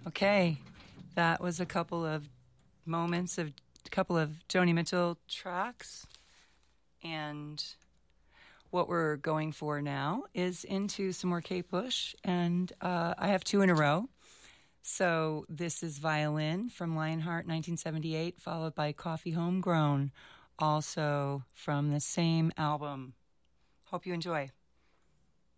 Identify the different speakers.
Speaker 1: Okay, that was a couple of Joni Mitchell tracks, and what we're going for now is into some more Kate Bush, and I have two in a row. So this is Violin from Lionheart 1978, followed by Coffee Homegrown, also from the same album. Hope you enjoy.